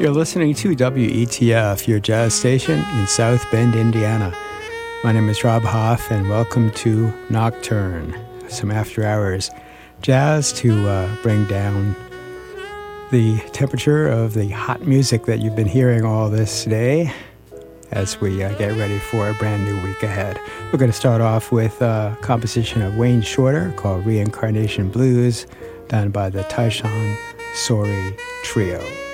You're listening to WETF, your jazz station in South Bend, Indiana. My name is Rob Hoff, and welcome to Nocturne, some after-hours jazz to bring down the temperature of the hot music that you've been hearing all this day as we get ready for a brand new week ahead. We're going to start off with a composition of Wayne Shorter called Reincarnation Blues, done by the Taishan Sori Trio.